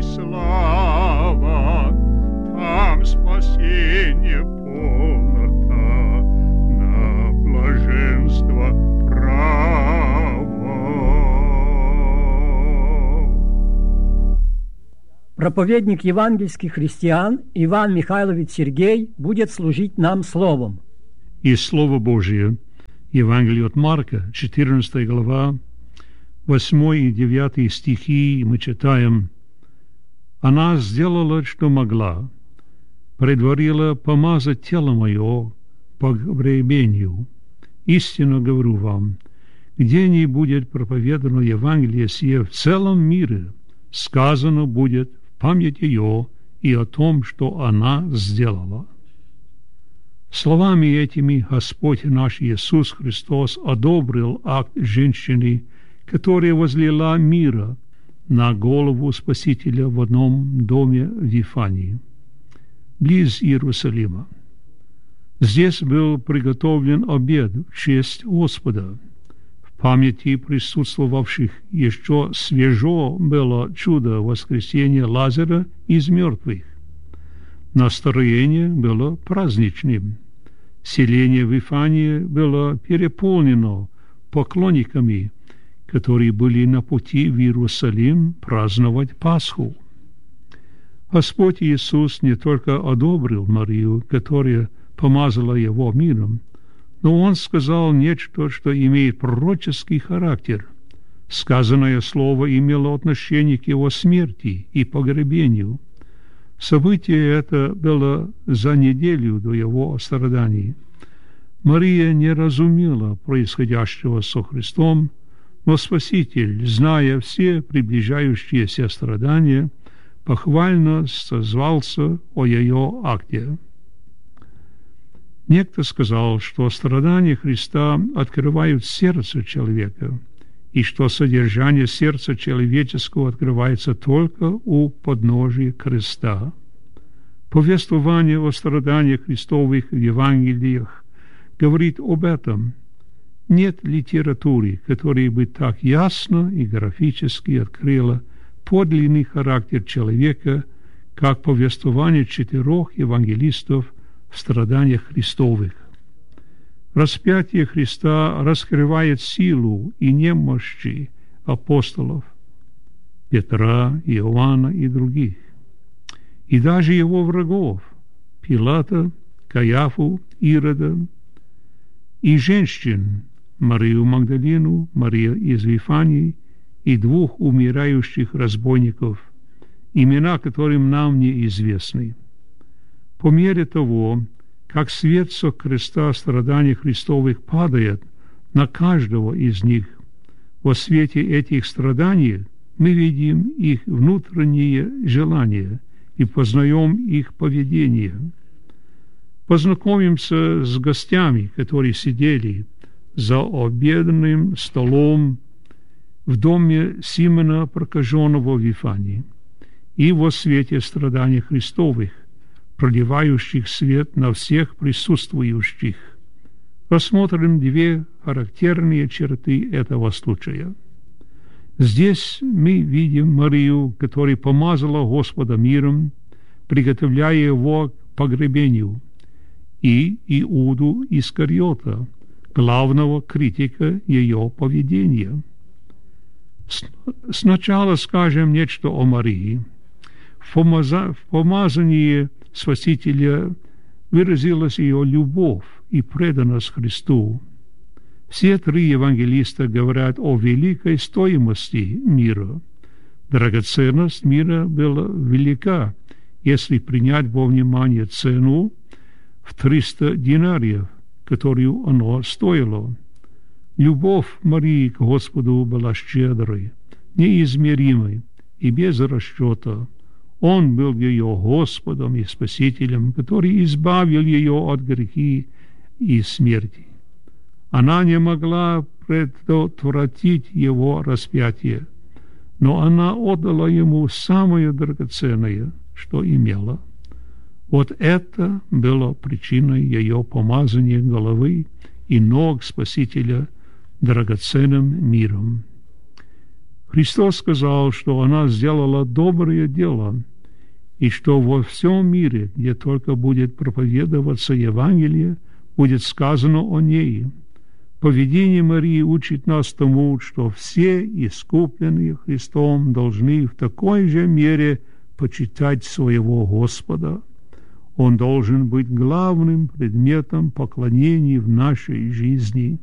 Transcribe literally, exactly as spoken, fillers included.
слава, там спасение полнота, на блаженство право. Проповедник евангельских христиан Иван Михайлович Сергей будет служить нам словом. И Слово Божие, Евангелие от Марка, четырнадцатая глава, восьмой и девятый стихи, мы читаем: «Она сделала, что могла, предварила помазать тело мое по погребению. Истинно говорю вам, где не будет проповедано Евангелие сие в целом мире, сказано будет в память ее и о том, что она сделала». Словами этими Господь наш Иисус Христос одобрил акт женщины, которая возлила мира на голову Спасителя в одном доме в Вифании, близ Иерусалима. Здесь был приготовлен обед в честь Господа. В памяти присутствовавших еще свежо было чудо воскресения Лазаря из мертвых. Настроение было праздничным. Селение Вифании было переполнено поклонниками, которые были на пути в Иерусалим праздновать Пасху. Господь Иисус не только одобрил Марию, которая помазала его миром, но Он сказал нечто, что имеет пророческий характер. Сказанное слово имело отношение к его смерти и погребению. Событие это было за неделю до его страданий. Мария не разумела происходящего со Христом, но Спаситель, зная все приближающиеся страдания, похвально созвался о ее акте. Некто сказал, что страдания Христа открывают сердце человека, и что содержание сердца человеческого открывается только у подножия креста. Повествование о страданиях Христовых в Евангелиях говорит об этом. Нет литературы, которая бы так ясно и графически открыла подлинный характер человека, как повествование четырех евангелистов в страданиях Христовых. Распятие Христа раскрывает силу и немощи апостолов Петра, Иоанна и других, и даже его врагов Пилата, Каяфу, Ирода, и женщин Марию Магдалину, Марию из Вифании и двух умирающих разбойников, имена которым нам неизвестны. По мере того, как свет со креста страданий Христовых падает на каждого из них, во свете этих страданий мы видим их внутренние желания и познаем их поведение. Познакомимся с гостями, которые сидели за обеденным столом в доме Симона Прокаженного в Вифании, и во свете страданий Христовых, проливающих свет на всех присутствующих. Рассмотрим две характерные черты этого случая. Здесь мы видим Марию, которая помазала Господа миром, приготовляя его к погребению, и Иуду Искариота, главного критика ее поведения. Сначала скажем нечто о Марии. В помазании Спасителя выразилась ее любовь и преданность Христу. Все три евангелиста говорят о великой стоимости мира. Драгоценность мира была велика, если принять во внимание цену в триста динариев, которую оно стоило. Любовь Марии к Господу была щедрой, неизмеримой и без расчета. Он был ее Господом и Спасителем, который избавил ее от грехи и смерти. Она не могла предотвратить его распятие, но она отдала ему самое драгоценное, что имела. Вот это было причиной ее помазания головы и ног Спасителя драгоценным миром. Христос сказал, что она сделала доброе дело, и что во всем мире, где только будет проповедоваться Евангелие, будет сказано о ней. Поведение Марии учит нас тому, что все искупленные Христом должны в такой же мере почитать своего Господа. Он должен быть главным предметом поклонения в нашей жизни.